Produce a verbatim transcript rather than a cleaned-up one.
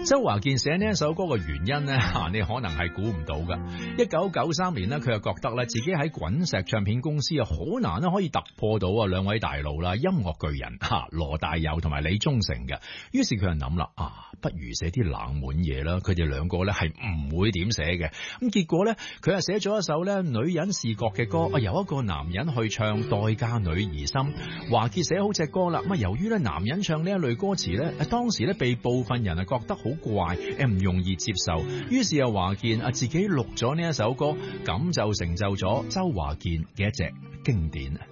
周華健寫呢一首歌嘅原因呢，你可能係估唔到噶。一九九三年呢，佢又覺得咧自己喺滾石唱片公司啊，好難咧可以突破到啊兩位大佬啦，音樂巨人吓羅大佑同埋李宗盛嘅。於是佢就諗啦，啊，不如寫啲冷門嘢啦。佢哋兩個咧係唔會點寫嘅。咁結果咧，佢又寫咗一首咧女人視覺嘅歌，啊由一個男人去唱待嫁女兒心。華傑寫好隻歌啦，咁啊由於咧男人唱呢一類歌詞咧，當時咧被部分人啊覺得好怪，誒唔容易接受，於是又華健啊自己錄咗呢一首歌，咁就成就咗周華健嘅一隻經典。